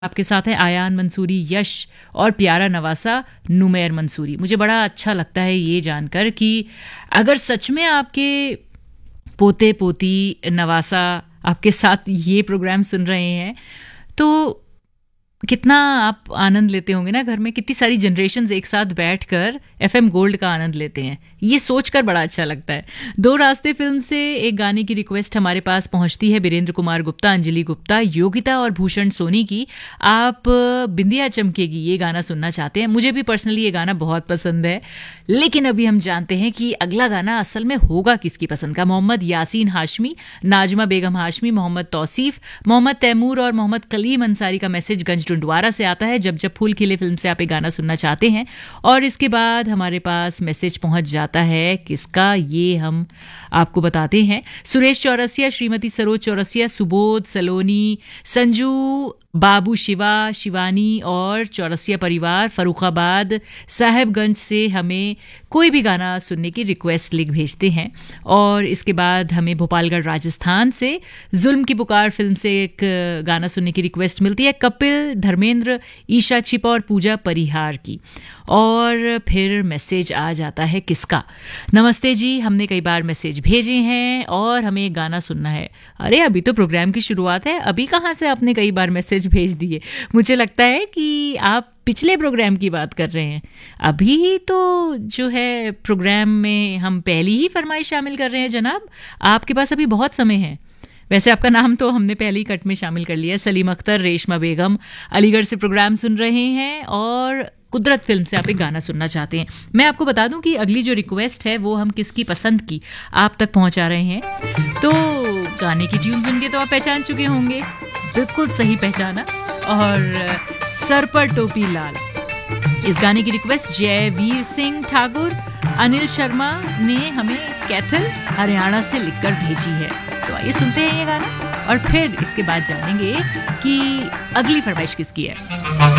आपके साथ है आयान मंसूरी, यश और प्यारा नवासा, नुमैर मंसूरी। मुझे बड़ा अच्छा लगता है ये जानकर कि अगर सच में आपके पोते पोती नवासा आपके साथ ये प्रोग्राम सुन रहे हैं तो कितना आप आनंद लेते होंगे ना। घर में कितनी सारी जनरेशन्स एक साथ बैठकर एफएम गोल्ड का आनंद लेते हैं, ये सोचकर बड़ा अच्छा लगता है। दो रास्ते फिल्म से एक गाने की रिक्वेस्ट हमारे पास पहुंचती है बीरेंद्र कुमार गुप्ता, अंजलि गुप्ता, योगिता और भूषण सोनी की। आप बिंदिया चमकेगी ये गाना सुनना चाहते हैं। मुझे भी पर्सनली ये गाना बहुत पसंद है, लेकिन अभी हम जानते हैं कि अगला गाना असल में होगा किसकी पसंद का। मोहम्मद यासीन हाशमी, नाजमा बेगम हाशमी, मोहम्मद तौसीफ, मोहम्मद तैमूर और मोहम्मद कलीम अंसारी का मैसेज गंज डुंडवारा से आता है। जब जब फूल खिले फिल्म से आप एक गाना सुनना चाहते हैं, और इसके बाद हमारे पास मैसेज पहुंच जाता है किसका, ये हम आपको बताते हैं। सुरेश चौरसिया, श्रीमती सरोज चौरसिया, सुबोध सलोनी, संजू, बाबू शिवा, शिवानी और चौरसिया परिवार फरुखाबाद साहेबगंज से हमें कोई भी गाना सुनने की रिक्वेस्ट लिख भेजते हैं। और इसके बाद हमें भोपालगढ़ राजस्थान से जुल्म की पुकार फिल्म से एक गाना सुनने की रिक्वेस्ट मिलती है, कपिल, धर्मेंद्र, ईशा छिपा और पूजा परिहार की। और फिर मैसेज आ जाता है किसका, नमस्ते जी, हमने कई बार मैसेज भेजे हैं और हमें एक गाना सुनना है। अरे अभी तो प्रोग्राम की शुरुआत है, अभी कहाँ से आपने कई बार मैसेज भेज दिए। मुझे लगता है कि आप पिछले प्रोग्राम की बात कर रहे हैं। अभी तो जो है प्रोग्राम में हम पहली ही फरमाइश शामिल कर रहे हैं जनाब, आपके पास अभी बहुत समय है। वैसे आपका नाम तो हमने पहले ही कट में शामिल कर लिया है। सलीम अख्तर, रेशमा बेगम अलीगढ़ से प्रोग्राम सुन रहे हैं और कुदरत फिल्म से आप एक गाना सुनना चाहते हैं। मैं आपको बता दूं कि अगली जो रिक्वेस्ट है वो हम किसकी पसंद की आप तक पहुंचा रहे हैं। तो गाने की ट्यून सुन के तो आप पहचान चुके होंगे, बिल्कुल सही पहचाना, और सर पर टोपी लाल। इस गाने की रिक्वेस्ट जयवीर सिंह ठाकुर, अनिल शर्मा ने हमें कैथल हरियाणा से लिखकर भेजी है। तो आइए सुनते हैं ये गाना और फिर इसके बाद जानेंगे कि अगली फरमाइश किसकी है।